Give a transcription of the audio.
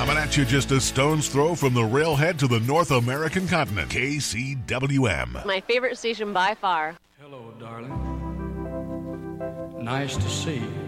Coming at you just a stone's throw from the railhead to the North American continent. KCWM. My favorite station by far. Hello, darling. Nice to see you.